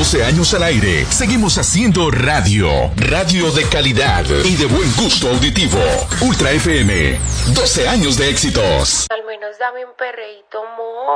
12 años al aire, seguimos haciendo radio. Radio de calidad y de buen gusto auditivo. Ultra FM, 12 años de éxitos. Al menos dame un perreíto, mo.